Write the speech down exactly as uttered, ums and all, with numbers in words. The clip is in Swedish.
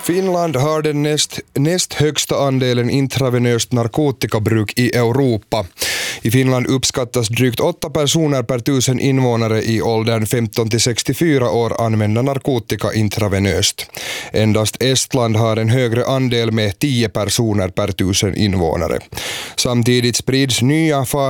Finland har den näst, näst högsta andelen intravenöst narkotikabruk i Europa. I Finland uppskattas drygt åtta personer per tusen invånare i åldern femton till sextiofyra år använda narkotika intravenöst. Endast Estland har en högre andel med tio personer per tusen invånare. Samtidigt sprids nya far